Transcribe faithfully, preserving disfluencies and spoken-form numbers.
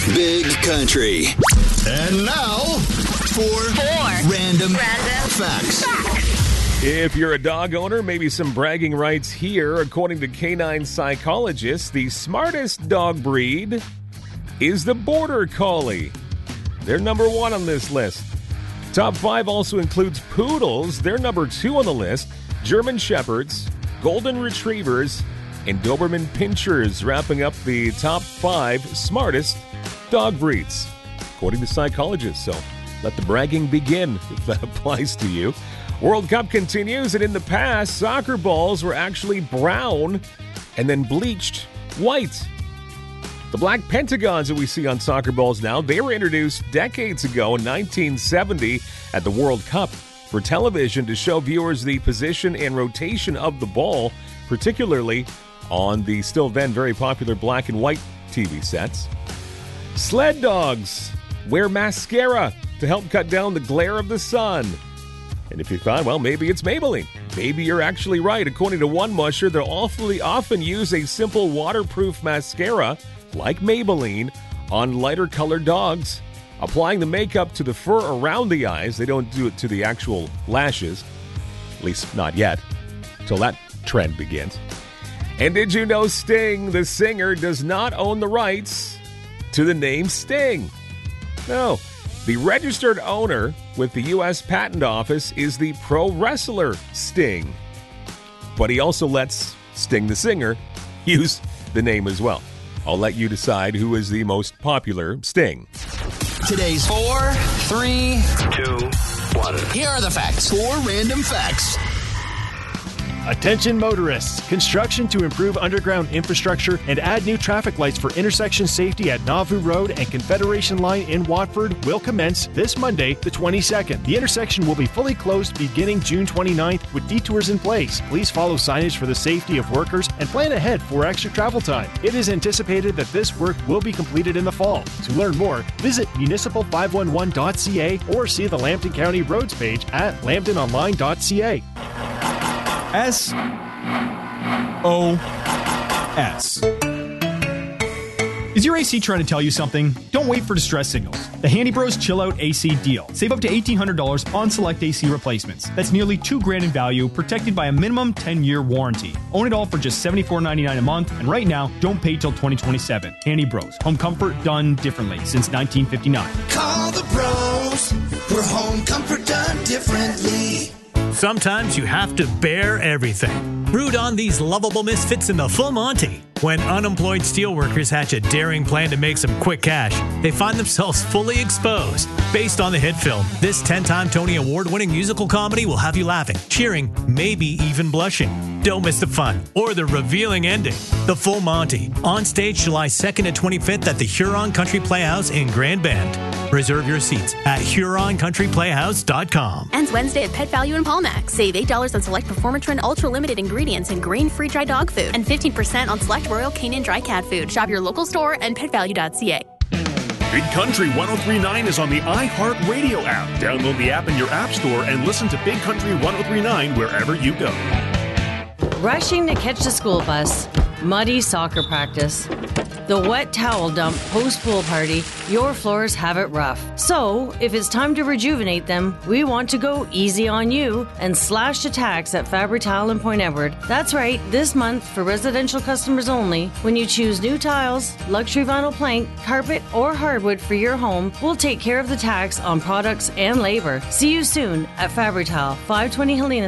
Big Country. And now for Four random, random facts. facts. If you're a dog owner, maybe some bragging rights here. According to canine psychologists, the smartest dog breed is the Border Collie. They're number one on this list. Top five also includes poodles. They're number two on the list. German Shepherds, Golden Retrievers, and Doberman Pinschers, wrapping up the top five smartest dog breeds, according to psychologists. So let the bragging begin, if that applies to you. World Cup continues, and in the past, soccer balls were actually brown and then bleached white. The black pentagons that we see on soccer balls now, they were introduced decades ago in nineteen seventy at the World Cup for television to show viewers the position and rotation of the ball, particularly on the still then very popular black and white T V sets. Sled dogs wear mascara to help cut down the glare of the sun. And if you thought, well, maybe it's Maybelline, maybe you're actually right. According to one musher, they'll awfully often use a simple waterproof mascara, like Maybelline, on lighter colored dogs, applying the makeup to the fur around the eyes. They don't do it to the actual lashes, at least not yet, till that trend begins. And did you know Sting, the singer, does not own the rights to the name Sting? No. The registered owner with the U S Patent Office is the pro wrestler Sting. But he also lets Sting, the singer, use the name as well. I'll let you decide who is the most popular Sting. Today's Four, three, Two, one. here are the facts. four random facts. Attention motorists. Construction to improve underground infrastructure and add new traffic lights for intersection safety at Nauvoo Road and Confederation Line in Watford will commence this Monday, the twenty-second. The intersection will be fully closed beginning June twenty-ninth with detours in place. Please follow signage for the safety of workers and plan ahead for extra travel time. It is anticipated that this work will be completed in the fall. To learn more, visit municipal five one one dot c a or see the Lambton County Roads page at lambton online dot c a. S O S. Is your A C trying to tell you something? Don't wait for distress signals. The Handy Bros Chill Out A C deal. Save up to eighteen hundred dollars on select A C replacements. That's nearly two grand in value, protected by a minimum ten-year warranty. Own it all for just seventy-four ninety-nine a month, and right now, don't pay till twenty twenty-seven. Handy Bros. Home comfort done differently since nineteen fifty-nine. Call the bros. We're home comfort done differently. Sometimes you have to bear everything. Root on these lovable misfits in the full Monty. When unemployed steelworkers hatch a daring plan to make some quick cash, they find themselves fully exposed. Based on the hit film, this ten-time Tony Award-winning musical comedy will have you laughing, cheering, maybe even blushing. Don't miss the fun or the revealing ending. The Full Monty, on stage July second and twenty-fifth at the Huron Country Playhouse in Grand Bend. Reserve your seats at huron country playhouse dot com. Ends Wednesday at Pet Value in Palmac. Save eight dollars on select Performatrin Ultra Limited ingredients and grain-free dry dog food, and fifteen percent on select Royal Canin dry cat food. Shop your local store and pet value dot c a. Big Country ten thirty-nine is on the iHeartRadio app. Download the app in your app store and listen to Big Country ten thirty-nine wherever you go. Rushing to catch the school bus, muddy soccer practice, the wet towel dump post-pool party, your floors have it rough. So, if it's time to rejuvenate them, we want to go easy on you and slash the tax at Fabri-Tile in Point Edward. That's right, this month, for residential customers only, when you choose new tiles, luxury vinyl plank, carpet, or hardwood for your home, we'll take care of the tax on products and labor. See you soon at Fabri-Tile, five twenty Helena